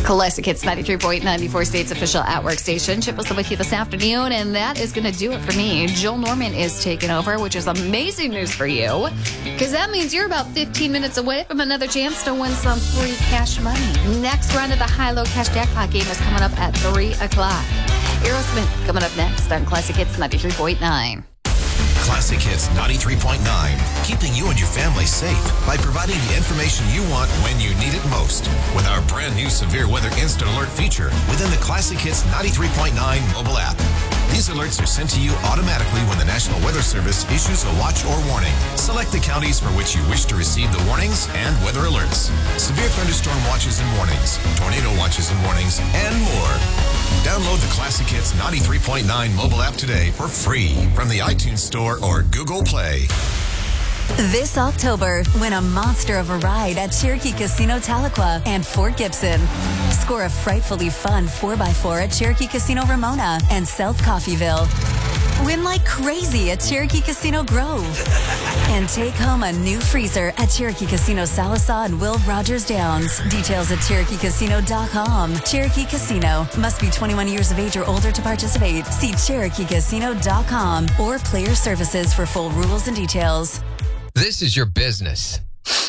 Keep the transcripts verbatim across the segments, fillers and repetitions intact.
Classic Hits ninety-three point nine, ninety-four State's official at-work station. Chip was with you this afternoon, and that is going to do it for me. Joel Norman is taking over, which is amazing news for you, because that means you're about fifteen minutes away from another chance to win some free cash money. Next round of the high-low cash jackpot game is coming up at three o'clock. Aerosmith coming up next on Classic Hits ninety-three point nine. Classic Hits ninety-three point nine, keeping you and your family safe by providing the information you want when you need it most. With our brand new severe weather instant alert feature within the Classic Hits ninety-three point nine mobile app. These alerts are sent to you automatically when the National Weather Service issues a watch or warning. Select the counties for which you wish to receive the warnings and weather alerts. Severe thunderstorm watches and warnings, tornado watches and warnings, and more. Download the Classic Hits ninety-three point nine mobile app today for free from the iTunes Store or Google Play. This October, win a monster of a ride at Cherokee Casino Tahlequah and Fort Gibson. Score a frightfully fun four by four at Cherokee Casino Ramona and South Coffeyville. Win like crazy at Cherokee Casino Grove. And take home a new freezer at Cherokee Casino Sallisaw and Will Rogers Downs. Details at Cherokee Casino dot com. Cherokee Casino. Must be twenty-one years of age or older to participate. See Cherokee Casino dot com or Player Services for full rules and details. This is your business.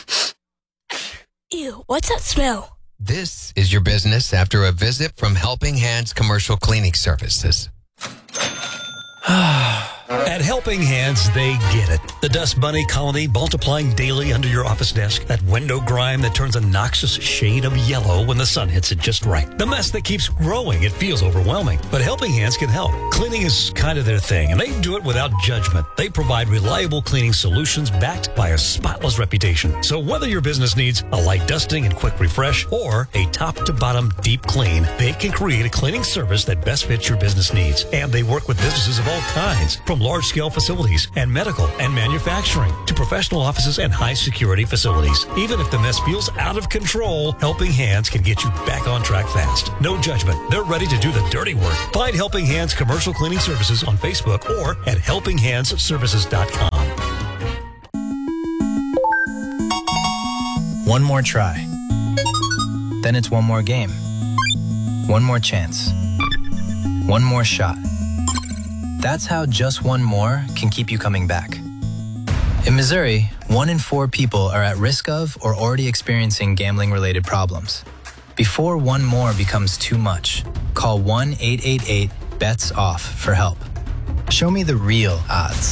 Ew, what's that smell? This is your business after a visit from Helping Hands Commercial Cleaning Services. At Helping Hands, they get it. The dust bunny colony multiplying daily under your office desk. That window grime that turns a noxious shade of yellow when the sun hits it just right. The mess that keeps growing. It feels overwhelming. But Helping Hands can help. Cleaning is kind of their thing, and they do it without judgment. They provide reliable cleaning solutions backed by a spotless reputation. So whether your business needs a light dusting and quick refresh or a top-to-bottom deep clean, they can create a cleaning service that best fits your business needs. And they work with businesses of all kinds, from large-scale facilities and medical and manufacturing to professional offices and high-security facilities. Even if the mess feels out of control, Helping Hands can get you back on track fast. No judgment. They're ready to do the dirty work. Find Helping Hands Commercial Cleaning Services on Facebook or at helping hands services dot com. One more try. Then it's one more game. One more chance. One more shot. That's how just one more can keep you coming back. In Missouri, one in four people are at risk of or already experiencing gambling-related problems. Before one more becomes too much, call one eight eight eight, B E T S off for help. Show me the real odds.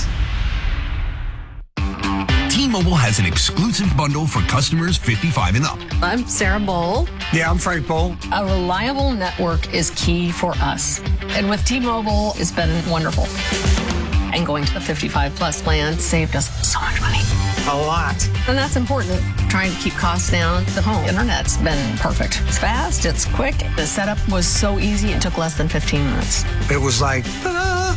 T-Mobile has an exclusive bundle for customers fifty-five and up. I'm Sarah Bowl. Yeah, I'm Frank Bowl. A reliable network is key for us. And with T-Mobile, it's been wonderful. And going to the fifty-five plus plan saved us so much money. A lot. And that's important. Trying to keep costs down. The home internet's been perfect. It's fast, it's quick. The setup was so easy, it took less than fifteen minutes. It was like, ta-da!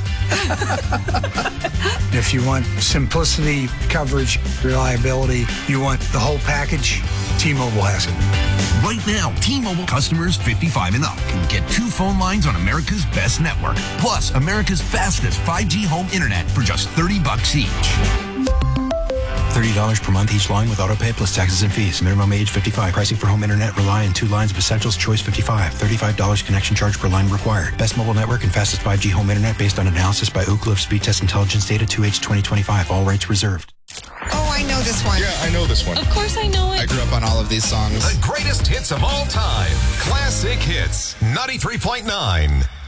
If you want simplicity, coverage, reliability, you want the whole package, T-Mobile has it. Right now, T-Mobile customers fifty-five and up can get two phone lines on America's best network, plus America's fastest five G home internet for just thirty bucks each. thirty dollars per month each line with autopay plus taxes and fees. Minimum age fifty-five. Pricing for home internet rely on two lines of Essentials Choice fifty-five. thirty-five dollars connection charge per line required. Best mobile network and fastest five G home internet based on analysis by Ookla of Speed Test Intelligence Data two H twenty twenty-five. All rights reserved. Oh, I know this one. Yeah, I know this one. Of course I know it. I grew up on all of these songs. The greatest hits of all time. Classic Hits ninety-three point nine.